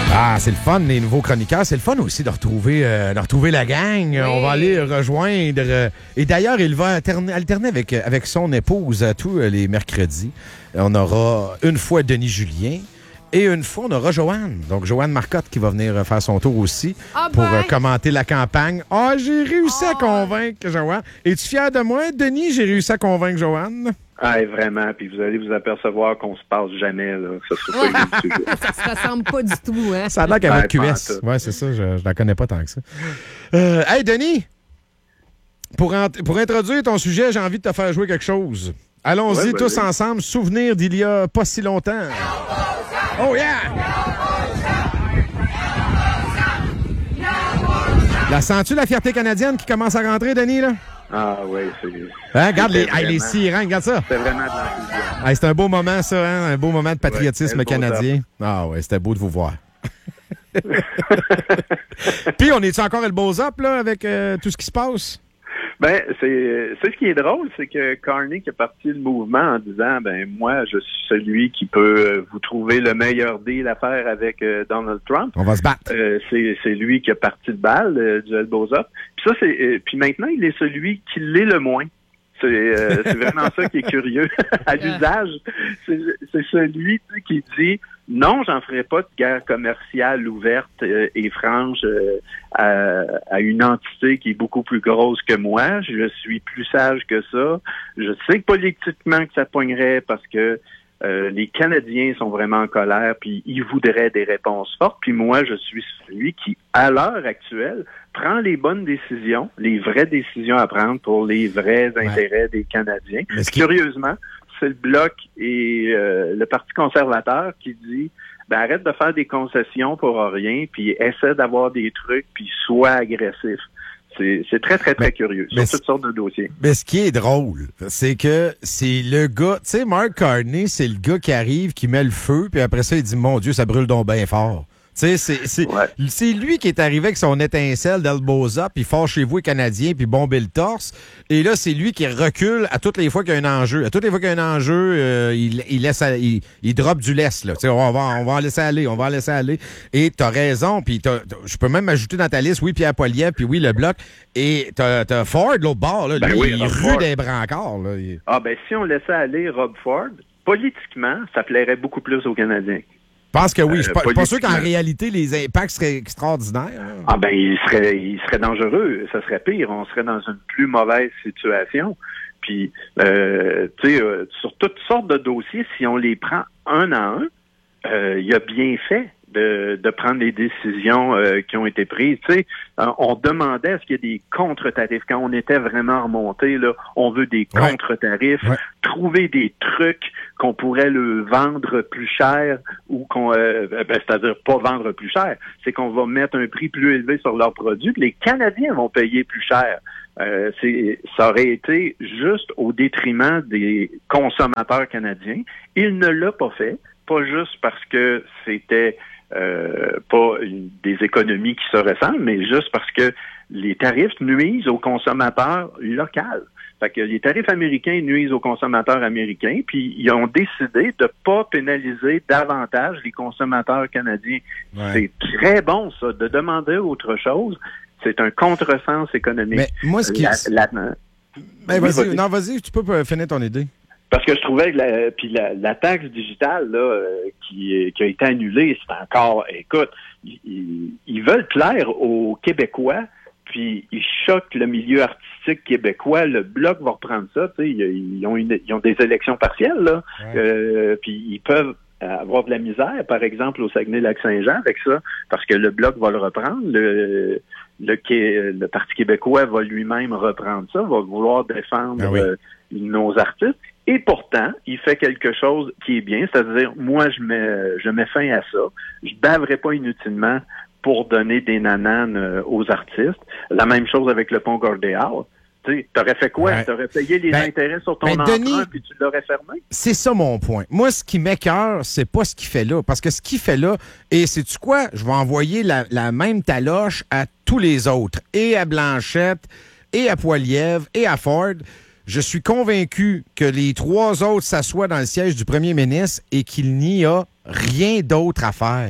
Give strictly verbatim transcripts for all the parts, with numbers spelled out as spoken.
Ah, c'est le fun, les nouveaux chroniqueurs. C'est le fun aussi de retrouver, euh, de retrouver la gang. Oui. On va aller rejoindre. Euh, et d'ailleurs, il va alterner, alterner avec, avec son épouse à tous les mercredis. On aura une fois Denis Julien et une fois, on aura Joanne. Donc, Joanne Marcotte qui va venir faire son tour aussi oh pour euh, commenter la campagne. Ah, oh, j'ai réussi oh. à convaincre Joanne. Es-tu fier de moi, Denis? J'ai réussi à convaincre Joanne. Ah, vraiment. Puis vous allez vous apercevoir qu'on se passe jamais, là. Ça se fait pas. Ça se ressemble pas du tout, hein? Ça a l'air qu'elle va être Q S. Ouais, c'est ça. Je, je la connais pas tant que ça. Euh, hey, Denis! Pour, ent- pour introduire ton sujet, j'ai envie de te faire jouer quelque chose. Allons-y ouais, tous vas-y. ensemble. Souvenir d'il y a pas si longtemps. Oh, yeah! La sens-tu, la fierté canadienne qui commence à rentrer, Denis, là? Ah oui, c'est... Hein, regarde les, vraiment, les sirènes, regarde ça. C'était vraiment de l'enthousiasme. Hey, c'était un beau moment, ça, hein? Un beau moment de patriotisme ouais, canadien. Ah ouais, c'était beau de vous voir. Puis, on est-tu encore le beau-up, là, avec euh, tout ce qui se passe? Ben, c'est, c'est ce qui est drôle, c'est que Carney qui a parti le mouvement en disant, ben, moi, je suis celui qui peut vous trouver le meilleur deal à faire avec euh, Donald Trump. On va se battre. Euh, c'est, c'est lui qui a parti le bal euh, du Elboza. Puis ça, c'est, euh, puis maintenant, il est celui qui l'est le moins. C'est, euh, c'est vraiment ça qui est curieux à l'usage. C'est, c'est celui qui dit non, j'en ferai pas de guerre commerciale ouverte euh, et franche euh, à, à une entité qui est beaucoup plus grosse que moi. Je suis plus sage que ça. Je sais politiquement que ça pognerait parce que euh, les Canadiens sont vraiment en colère puis ils voudraient des réponses fortes. Puis moi, je suis celui qui, à l'heure actuelle, prend les bonnes décisions, les vraies décisions à prendre pour les vrais ouais. intérêts des Canadiens. Qui... Curieusement, c'est le Bloc et euh, le Parti conservateur qui dit ben, arrête de faire des concessions pour rien, puis essaie d'avoir des trucs, puis sois agressif. C'est, c'est très, très, très mais, curieux sur toutes sortes de dossiers. Mais ce qui est drôle, c'est que c'est le gars, tu sais, Mark Carney, c'est le gars qui arrive, qui met le feu, puis après ça, il dit, mon Dieu, ça brûle donc bien fort. Tu sais, c'est, c'est, ouais. c'est lui qui est arrivé avec son étincelle d'Elboza, puis fâchez-vous les Canadiens, puis bomber le torse. Et là, c'est lui qui recule à toutes les fois qu'il y a un enjeu. À toutes les fois qu'il y a un enjeu, euh, il, il laisse, il, il drop du lest, là. Tu sais, on va, on va en laisser aller, on va en laisser aller. Et t'as raison, puis t'as, t'as, je peux même ajouter dans ta liste, oui, Pierre Poilievre, puis oui, le Bloc. Et t'as, t'as Ford, l'autre bord, là, ben lui, oui, il rue des brancards, là. Il... Ah, ben, si on laissait aller Rob Ford, politiquement, ça plairait beaucoup plus aux Canadiens. Je pense que oui. Euh, je suis pas, pas sûr qu'en réalité, les impacts seraient extraordinaires. Ah ben, il serait, il serait dangereux. Ça serait pire. On serait dans une plus mauvaise situation. Puis, euh, tu sais, euh, sur toutes sortes de dossiers, si on les prend un à un, euh, il a bien fait de, de prendre les décisions euh, qui ont été prises. Tu sais, euh, on demandait est-ce qu'il y a des contre-tarifs. Quand on était vraiment remonté, là, on veut des ouais. contre-tarifs, ouais. trouver des trucs qu'on pourrait le vendre plus cher ou qu'on, euh, ben, c'est-à-dire pas vendre plus cher, c'est qu'on va mettre un prix plus élevé sur leurs produits, que les Canadiens vont payer plus cher. Euh, c'est, ça aurait été juste au détriment des consommateurs canadiens. Il ne l'a pas fait, pas juste parce que c'était euh, pas une, des économies qui se ressemblent, mais juste parce que les tarifs nuisent aux consommateurs locaux. Fait que les tarifs américains nuisent aux consommateurs américains, puis ils ont décidé de pas pénaliser davantage les consommateurs canadiens. Ouais. C'est très bon, ça, de demander autre chose. C'est un contresens économique. Mais moi, ce qui... La, la... Mais vas-y, vas-y. Non, vas-y, tu peux finir ton idée. Parce que je trouvais que la, puis la, la taxe digitale là, euh, qui, qui a été annulée, c'est encore... Écoute, ils, ils veulent plaire aux Québécois, puis ils choquent le milieu artistique québécois. Le Bloc va reprendre ça. Tu sais, ils, ils, ont une, ils ont des élections partielles, là. Ouais. Euh, puis ils peuvent avoir de la misère, par exemple, au Saguenay-Lac-Saint-Jean avec ça, parce que le Bloc va le reprendre. Le, le, le Parti québécois va lui-même reprendre ça, va vouloir défendre ah oui. euh, nos artistes. Et pourtant, il fait quelque chose qui est bien, c'est-à-dire, moi, je mets, je mets fin à ça. Je baverai pas inutilement pour donner des nananes euh, aux artistes. La même chose avec le pont Gordéal. Tu aurais fait quoi? Ouais. Tu aurais payé les ben, intérêts sur ton ben, emprunt Denis, puis tu l'aurais fermé? C'est ça mon point. Moi, ce qui m'écoeure, c'est pas ce qu'il fait là. Parce que ce qu'il fait là, et sais-tu quoi? Je vais envoyer la, la même taloche à tous les autres. Et à Blanchette, et à Poilievre, et à Ford. Je suis convaincu que les trois autres s'assoient dans le siège du premier ministre et qu'il n'y a rien d'autre à faire.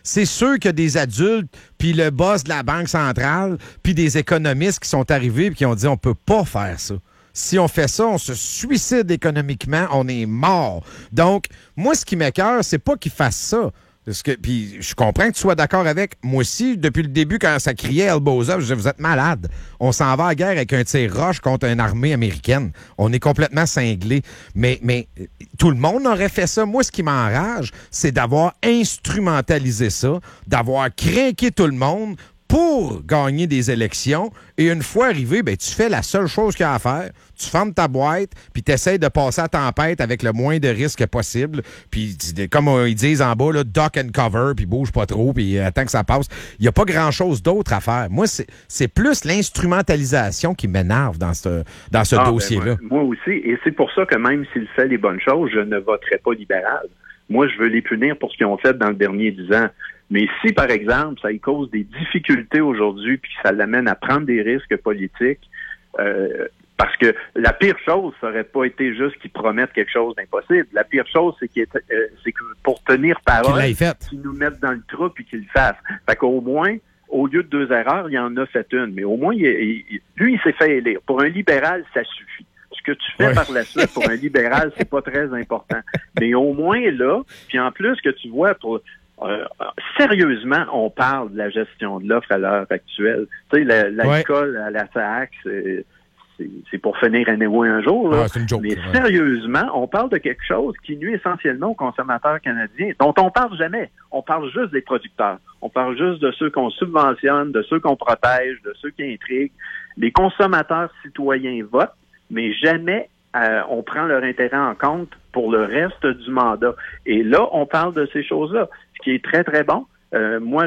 c'est sûr qu'il y a des adultes, puis le boss de la Banque centrale, puis des économistes qui sont arrivés et qui ont dit on peut pas faire ça. Si on fait ça, on se suicide économiquement, on est mort. Donc, moi, ce qui m'écoeure, c'est pas qu'ils fassent ça. Parce que, puis je comprends que tu sois d'accord avec. Moi aussi, depuis le début, quand ça criait Elbows Up, je disais, vous êtes malade. On s'en va à guerre avec un tir-roche contre une armée américaine. On est complètement cinglé. Mais, mais tout le monde aurait fait ça. Moi, ce qui m'enrage, c'est d'avoir instrumentalisé ça, d'avoir craqué tout le monde pour gagner des élections. Et une fois arrivé, ben, tu fais la seule chose qu'il y a à faire. Tu fermes ta boîte, puis tu essaies de passer à tempête avec le moins de risques possible. Puis, comme ils disent en bas, là, duck and cover, puis bouge pas trop, puis attends que ça passe. Il n'y a pas grand-chose d'autre à faire. Moi, c'est, c'est plus l'instrumentalisation qui m'énerve dans ce, dans ce ah, dossier-là. Ben, moi, moi aussi. Et c'est pour ça que même s'il fait les bonnes choses, je ne voterai pas libéral. Moi, je veux les punir pour ce qu'ils ont fait dans le dernier dix ans. Mais si, par exemple, ça y cause des difficultés aujourd'hui puis que ça l'amène à prendre des risques politiques, euh, parce que la pire chose, ça n'aurait pas été juste qu'ils promettent quelque chose d'impossible. La pire chose, c'est, qu'il est, euh, c'est que pour tenir parole, qu'ils nous mettent dans le trou et qu'ils le fassent. Fait qu'au moins, au lieu de deux erreurs, il en a fait une. Mais au moins, il, il, lui, il s'est fait élire. Pour un libéral, ça suffit. Ce que tu fais ouais. par la suite pour un libéral, c'est pas très important. Mais au moins là, puis en plus que tu vois, pour euh, sérieusement, on parle de la gestion de l'offre à l'heure actuelle. Tu sais, la, l'alcool ouais. à la S A C, c'est, c'est, c'est pour finir un égo un jour. Là. Ah, c'est une joke, mais ouais. sérieusement, on parle de quelque chose qui nuit essentiellement aux consommateurs canadiens, dont on parle jamais. On parle juste des producteurs. On parle juste de ceux qu'on subventionne, de ceux qu'on protège, de ceux qui intriguent. Les consommateurs citoyens votent, mais jamais euh, on prend leur intérêt en compte pour le reste du mandat. Et là, on parle de ces choses-là, ce qui est très, très bon. Euh, moi,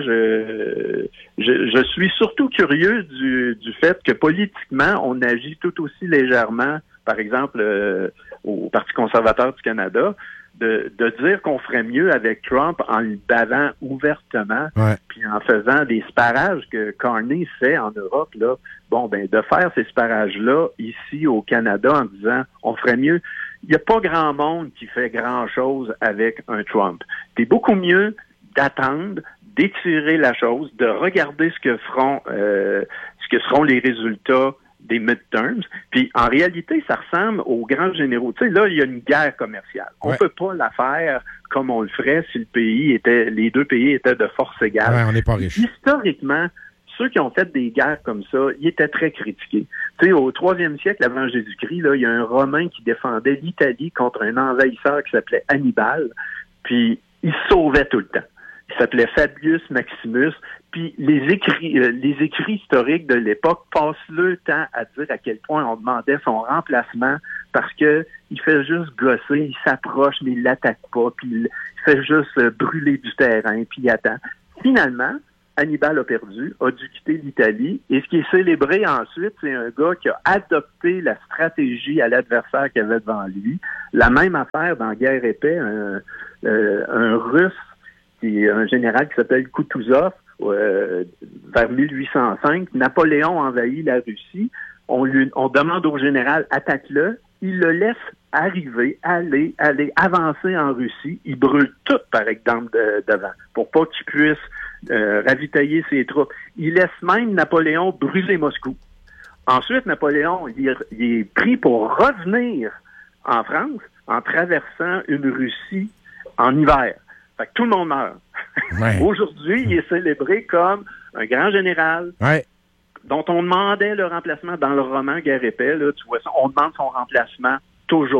je, je je suis surtout curieux du, du fait que politiquement, on agit tout aussi légèrement, par exemple, euh, au Parti conservateur du Canada, de, de dire qu'on ferait mieux avec Trump en le bavant ouvertement, ouais. puis en faisant des sparages que Carney fait en Europe, là. Bon, ben, de faire ces sparages-là ici au Canada en disant on ferait mieux. Il n'y a pas grand monde qui fait grand-chose avec un Trump. C'est beaucoup mieux d'attendre, d'étirer la chose, de regarder ce que feront, euh, ce que seront les résultats des midterms. Puis, en réalité, ça ressemble aux grands généraux. Tu sais, là, il y a une guerre commerciale. On ouais. peut pas la faire comme on le ferait si le pays était, les deux pays étaient de force égale. Ouais, on n'est pas riche. Historiquement, ceux qui ont fait des guerres comme ça, ils étaient très critiqués. Tu sais, au troisième siècle avant Jésus-Christ, là, il y a un Romain qui défendait l'Italie contre un envahisseur qui s'appelait Hannibal, puis il se sauvait tout le temps. Il s'appelait Fabius Maximus, puis les écrits, euh, les écrits historiques de l'époque passent le temps à dire à quel point on demandait son remplacement parce que il fait juste gosser, il s'approche mais il l'attaque pas, puis il fait juste euh, brûler du terrain, puis il attend. Finalement, Hannibal a perdu, a dû quitter l'Italie, et ce qui est célébré ensuite, c'est un gars qui a adopté la stratégie à l'adversaire qu'il avait devant lui. La même affaire dans Guerre et paix, un, euh, un Russe, qui est un général qui s'appelle Kutuzov, euh, vers mille huit cent cinq, Napoléon envahit la Russie, on, lui, on demande au général, attaque-le, il le laisse arriver, aller, aller, avancer en Russie, il brûle tout, par exemple, de, devant, pour pas qu'il puisse Euh, ravitailler ses troupes. Il laisse même Napoléon brûler Moscou. Ensuite, Napoléon, il est, il est pris pour revenir en France en traversant une Russie en hiver. Fait que tout le monde meurt. Ouais. Aujourd'hui, il est célébré comme un grand général ouais. dont on demandait le remplacement dans le roman Guerre et paix. Là, tu vois ça, on demande son remplacement toujours.